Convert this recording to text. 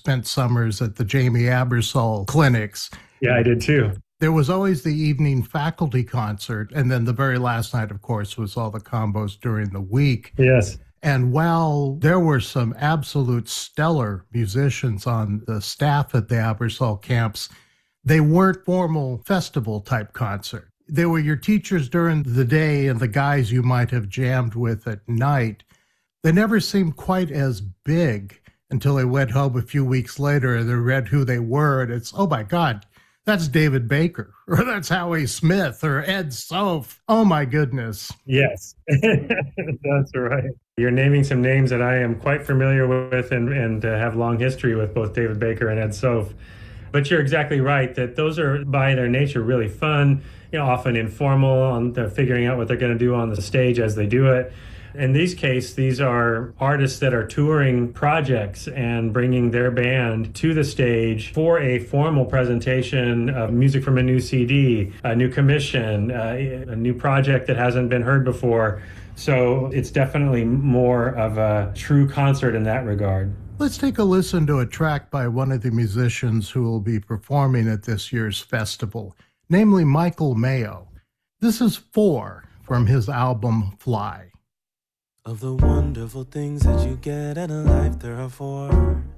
spent summers at the Jamie Abersol clinics. Yeah, I did too. There was always the evening faculty concert, and then the very last night, of course, was all the combos during the week. Yes. And while there were some absolute stellar musicians on the staff at the Abersol camps, they weren't formal festival type concerts. They were your teachers during the day and the guys you might have jammed with at night. They never seemed quite as big until they went home a few weeks later and they read who they were, and it's, oh my God, that's David Baker, or that's Howie Smith, or Ed Soph. Oh my goodness. Yes, that's right. You're naming some names that I am quite familiar with and have long history with, both David Baker and Ed Soph. But you're exactly right that those are by their nature really fun, often informal, and they're figuring out what they're going to do on the stage as they do it. In these cases, these are artists that are touring projects and bringing their band to the stage for a formal presentation of music from a new CD, a new commission, a new project that hasn't been heard before. So it's definitely more of a true concert in that regard. Let's take a listen to a track by one of the musicians who will be performing at this year's festival, namely Michael Mayo. This is 4 from his album Fly. Of the wonderful things that you get in a life, there are 4.